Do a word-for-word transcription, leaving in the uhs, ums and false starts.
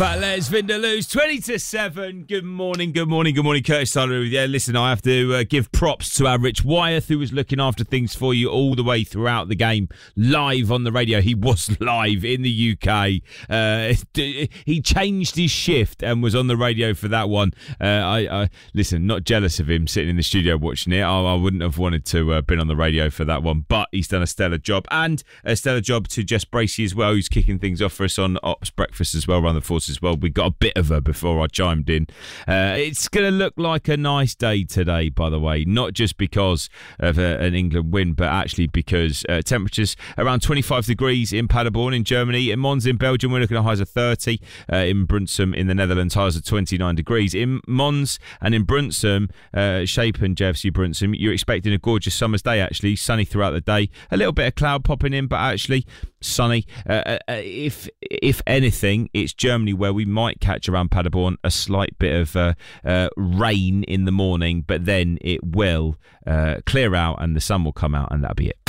Fat Les Vindaloo's twenty to seven. Good morning, good morning, good morning. Curtis Tyler. Yeah, listen, I have to uh, give props to our Rich Wyeth, who was looking after things for you all the way throughout the game, live on the radio. He was live in the U K. Uh, he changed his shift and was on the radio for that one. Uh, I, I listen, not jealous of him sitting in the studio watching it. I, I wouldn't have wanted to uh, been on the radio for that one, but he's done a stellar job, and a stellar job to Jess Bracey as well, who's kicking things off for us on Ops Breakfast as well, around the force as well. We got a bit of her before I chimed in. Uh, it's going to look like a nice day today, by the way, not just because of a, an England win, but actually because uh, temperatures around twenty-five degrees in Paderborn in Germany. In Mons in Belgium, we're looking at highs of thirty. Uh, in Brunsum in the Netherlands, highs of twenty-nine degrees. In Mons and in Brunsum, uh, Shapen, J F C Brunsum, you're expecting a gorgeous summer's day, actually. Sunny throughout the day. A little bit of cloud popping in, but actually sunny. Uh, uh, if if anything, it's Germany where we might catch around Paderborn a slight bit of uh, uh, rain in the morning, but then it will uh, clear out and the sun will come out, and that'll be it.